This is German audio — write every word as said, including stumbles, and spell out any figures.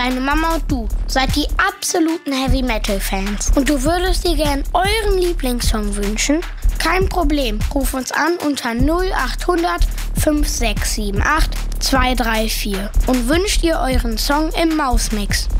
deine Mama und du seid die absoluten Heavy-Metal-Fans und du würdest dir gern euren Lieblingssong wünschen? Kein Problem, ruf uns an unter null acht hundert fünf sechs sieben acht zwei drei vier und wünscht ihr euren Song im Mausmix.